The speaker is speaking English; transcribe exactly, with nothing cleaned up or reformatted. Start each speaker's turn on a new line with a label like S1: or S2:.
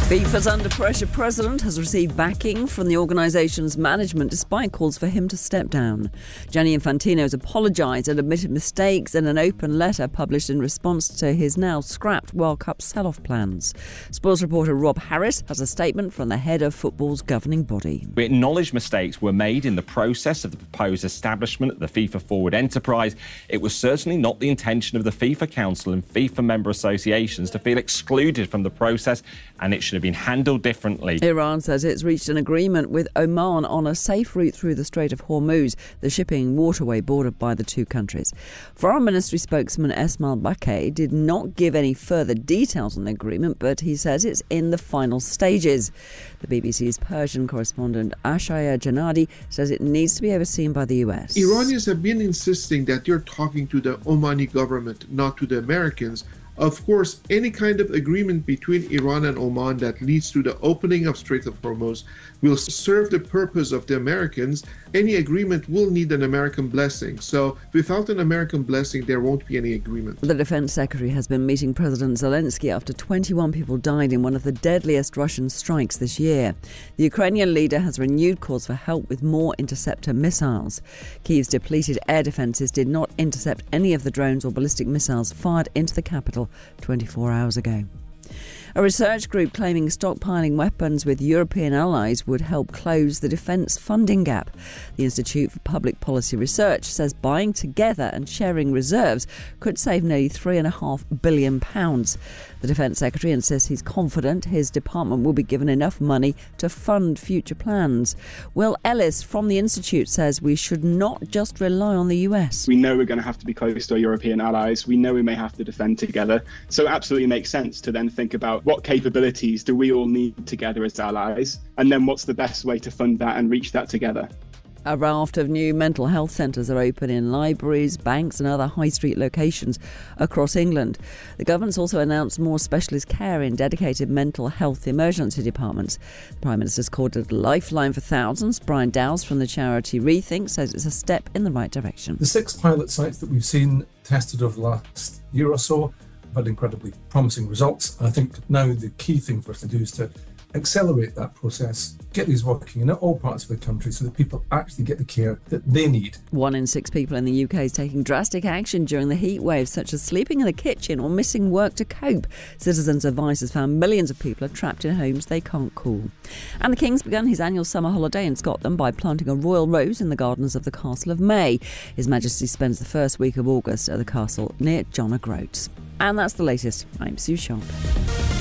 S1: FIFA's under-pressure president has received backing from the organisation's management despite calls for him to step down. Gianni Infantino has apologised and admitted mistakes in an open letter published in response to his now scrapped World Cup sell-off plans. Sports reporter Rob Harris has a statement from the head of football's governing body.
S2: We acknowledge mistakes were made in the process of the proposed establishment of the FIFA Forward enterprise. It was certainly not the intention of the FIFA Council and FIFA member associations to feel excluded from the process, and it should have been handled differently.
S1: Iran says it's reached an agreement with Oman on a safe route through the Strait of Hormuz, the shipping waterway bordered by the two countries. Foreign Ministry spokesman Esmail Bakay did not give any further details on the agreement, but he says it's in the final stages. The B B C's Persian correspondent Ashaya Janadi says it needs to be overseen by the U S.
S3: Iranians have been insisting that you're talking to the Omani government, not to the Americans. Of course, any kind of agreement between Iran and Oman that leads to the opening of Strait of Hormuz will serve the purpose of the Americans. Any agreement will need an American blessing. So without an American blessing, there won't be any agreement.
S1: The Defense Secretary has been meeting President Zelensky after twenty-one people died in one of the deadliest Russian strikes this year. The Ukrainian leader has renewed calls for help with more interceptor missiles. Kyiv's depleted air defences did not intercept any of the drones or ballistic missiles fired into the capital twenty-four hours ago. A research group claiming stockpiling weapons with European allies would help close the defence funding gap. The Institute for Public Policy Research says buying together and sharing reserves could save nearly three and a half billion pounds. The Defence Secretary insists he's confident his department will be given enough money to fund future plans. Will Ellis from the Institute says we should not just rely on the U S.
S4: We know we're going to have to be close to our European allies. We know we may have to defend together. So it absolutely makes sense to then think about what capabilities do we all need together as allies, and then what's the best way to fund that and reach that together.
S1: A raft of new mental health centres are open in libraries, banks and other high street locations across England. The government's also announced more specialist care in dedicated mental health emergency departments. The Prime Minister's called it a lifeline for thousands. Brian Dowse from the charity Rethink says it's a step in the right direction.
S5: The six pilot sites that we've seen tested over the last year or so have had incredibly promising results. I think now the key thing for us to do is to accelerate that process, get these working in all parts of the country so that people actually get the care that they need.
S1: One in six people in the U K is taking drastic action during the heat waves, such as sleeping in the kitchen or missing work to cope. Citizens Advice has found millions of people are trapped in homes they can't cool. And the King's begun his annual summer holiday in Scotland by planting a royal rose in the gardens of the Castle of May. His Majesty spends the first week of August at the castle near John O'Groats. And that's the latest. I'm Sue Sharp.